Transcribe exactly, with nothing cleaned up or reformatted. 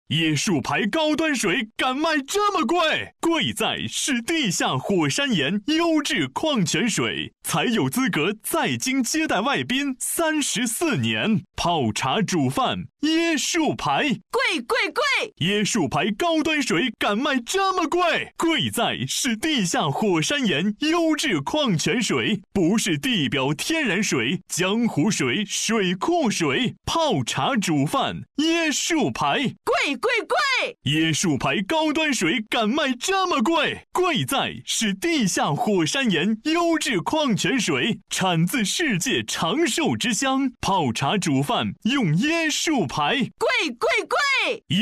椰树牌高端水敢卖这么贵？贵在是地下火山岩优质矿泉水，才有资格在京接待外宾三十四年。泡茶煮饭，椰树牌， 贵贵贵！ 椰树牌高端水敢卖这么贵？贵在是地下火山岩优质矿泉水，不是地表天然水、江湖水、水库水。泡茶煮饭，椰树牌， 贵贵贵！ 椰树牌高端水敢卖这么贵？贵在是地下火山岩优质矿泉水，产自世界长寿之乡。泡茶煮饭用椰树牌， 贵贵贵！